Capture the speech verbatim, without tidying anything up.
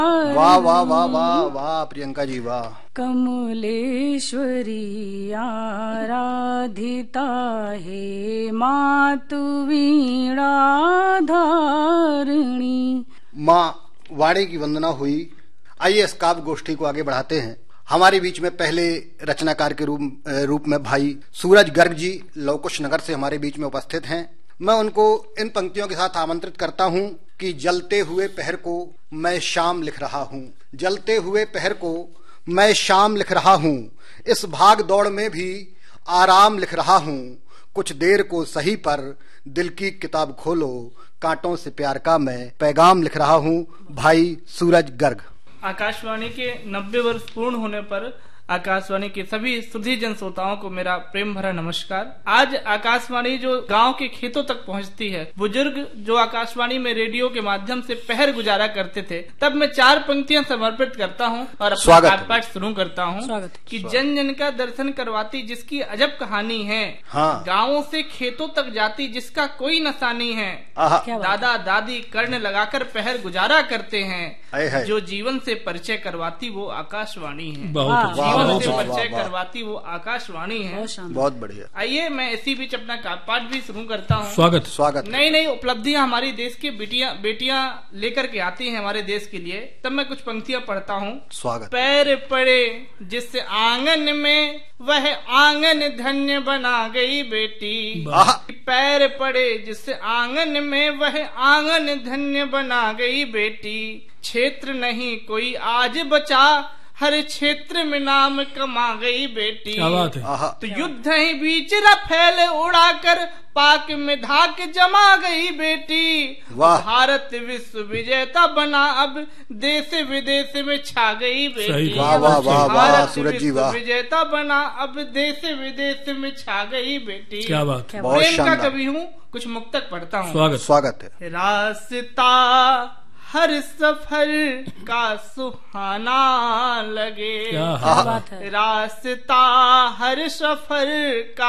वाह वाह वाह वाह वाह प्रियंका जी वाह। कमलेश्वरी आराधिता हे मातु वीणा धारिणी। माँ वाणी की वंदना हुई। आइए इस काव्य गोष्ठी को आगे बढ़ाते हैं। हमारे बीच में पहले रचनाकार के रूप रूप में भाई सूरज गर्ग जी लवकुश नगर से हमारे बीच में उपस्थित हैं। मैं उनको इन पंक्तियों के साथ आमंत्रित करता हूं कि जलते हुए पहर को मैं शाम लिख रहा हूं, जलते हुए पहर को मैं शाम लिख रहा हूं, इस भाग दौड़ में भी आराम लिख रहा हूं, कुछ देर को सही पर दिल की किताब खोलो, कांटों से प्यार का मैं पैगाम लिख रहा हूं। भाई सूरज गर्ग। आकाशवाणी के नब्बे वर्ष पूर्ण होने पर आकाशवाणी के सभी सुधी जन श्रोताओं को मेरा प्रेम भरा नमस्कार। आज आकाशवाणी जो गांव के खेतों तक पहुंचती है, बुजुर्ग जो आकाशवाणी में रेडियो के माध्यम से पहर गुजारा करते थे, तब मैं चार पंक्तियां समर्पित करता हूं और अपना पाठ पाठ शुरू करता हूं कि जन जन का दर्शन करवाती जिसकी अजब कहानी है, हाँ। गाँवों से खेतों तक जाती जिसका कोई नशानी है, दादा दादी कर्ण लगाकर पहर गुजारा करते हैं, जो जीवन से परिचय करवाती वो आकाशवाणी है, जीवन से परिचय करवाती वो आकाशवाणी है। बहुत बढ़िया। आइए मैं इसी बीच अपना पाठ भी शुरू करता हूँ। स्वागत स्वागत। नई नई उपलब्धियां हमारी देश की बेटियां बेटियां लेकर के आती हैं हमारे देश के लिए, तब मैं कुछ पंक्तियां पढ़ता हूँ। स्वागत। पैर पड़े जिस आंगन में वह आंगन धन्य बना गई बेटी, पैर पड़े जिस आंगन में वह आंगन धन्य बना गई बेटी, क्षेत्र नहीं कोई आज बचा हर क्षेत्र में नाम कमा गई बेटी, क्या बात है। तो युद्ध ही बीच रफेल उड़ाकर पाक में धाक जमा गई बेटी, भारत विश्व विजेता बना अब देश विदेश में छा गई बेटी, वाह वाह वाह भारत विश्व विजेता बना अब देश विदेश में छा गई बेटी। क्या बात। प्रेम का कवि हूँ, कुछ मुक्तक पढ़ता हूँ। स्वागत स्वागत है। रास्ता हर सफर का सुहाना लगे, रास्ता हर सफर का